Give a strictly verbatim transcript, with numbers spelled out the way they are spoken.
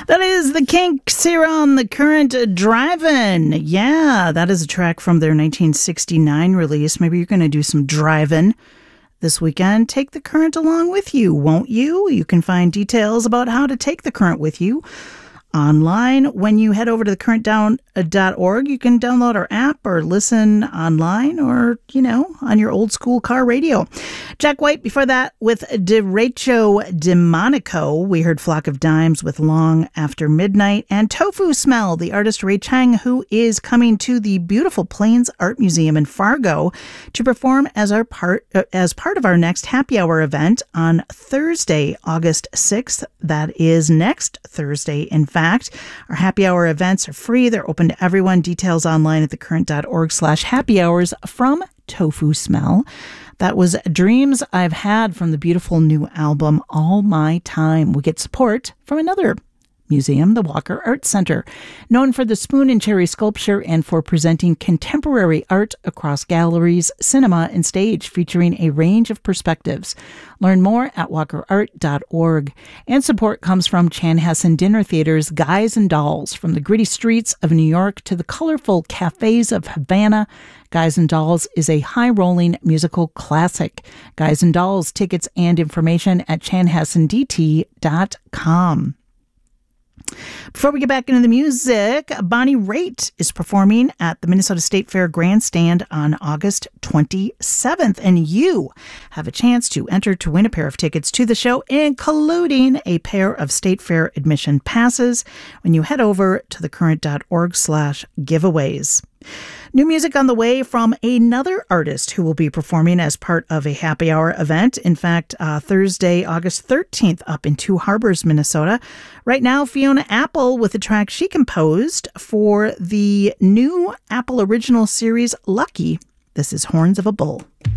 That is the Kinks here on The Current Drivin'. Yeah, that is a track from their nineteen sixty-nine release. Maybe you're going to do some driving this weekend. Take the Current along with you, won't you? You can find details about how to take the Current with you online when you head over to the current down dot org. You can download our app or listen online or, you know, on your old school car radio. Jack White before that with Derecho Demonico. We heard Flock of Dimes with Long After Midnight, and Tofu Smell, the artist Ray Chang, who is coming to the beautiful Plains Art Museum in Fargo to perform as our part uh, as part of our next happy hour event on Thursday, August sixth. That is next Thursday, in fact. Our happy hour events are free. They're open to everyone. Details online at thecurrent.org slash happy hours from Tofu Smell. That was Dreams I've Had from the beautiful new album, All My Time. We get support from another museum, the Walker Art Center, known for the spoon and cherry sculpture and for presenting contemporary art across galleries, cinema, and stage, featuring a range of perspectives. Learn more at walker art dot org. And support comes from Chanhassen Dinner Theater's Guys and Dolls. From the gritty streets of New York to the colorful cafes of Havana, Guys and Dolls is a high-rolling musical classic. Guys and Dolls tickets and information at chanhassen d t dot com. Before we get back into the music, Bonnie Raitt is performing at the Minnesota State Fair Grandstand on August twenty-seventh, and you have a chance to enter to win a pair of tickets to the show, including a pair of State Fair admission passes when you head over to thecurrent.org slash giveaways. New music on the way from another artist who will be performing as part of a happy hour event. In fact, uh, Thursday, August thirteenth, up in Two Harbors, Minnesota. Right now, Fiona Apple with a track she composed for the new Apple original series, Lucky. This is Horns of a Bull.